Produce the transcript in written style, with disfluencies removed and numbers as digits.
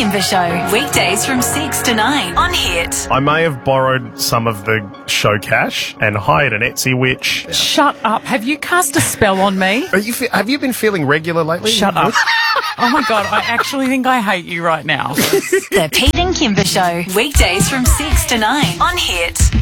Kimber Show. Weekdays from 6 to 9 on Hit. I may have borrowed some of the show cash and hired an Etsy witch. Shut up. Have you cast a spell on me? Have you been feeling regular lately? Shut up. Oh, my God. I actually think I hate you right now. The Pete and Kimber Show. Weekdays from 6 to 9 on Hit.